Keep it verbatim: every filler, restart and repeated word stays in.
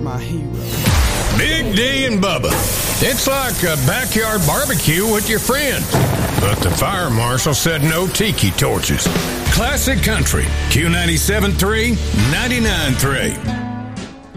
my hero. Big D and Bubba. It's like a backyard barbecue with your friends. But the fire marshal said no tiki torches. Classic Country, Q ninety-seven point three, ninety-nine point three.